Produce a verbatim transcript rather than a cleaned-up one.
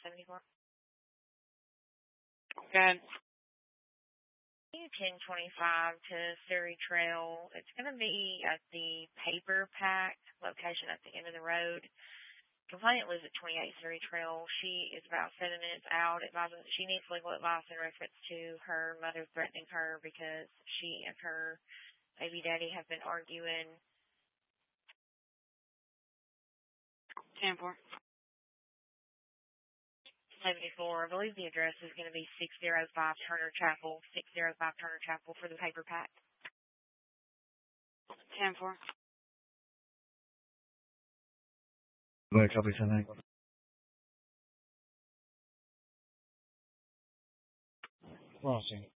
seventy-four. Go ahead. ten twenty-five to Surrey Trail. It's going to be at the Paper Pack location at the end of the road. Complainant lives at twenty-eight Surrey Trail. She is about seven minutes out. Advising she needs legal advice in reference to her mother threatening her because she and her baby daddy have been arguing. ten four. seventy-four. I believe the address is going to be six oh five Turner Chapel. six oh five Turner Chapel for the Paper Pack. ten four. Wait, copy something. Crossing.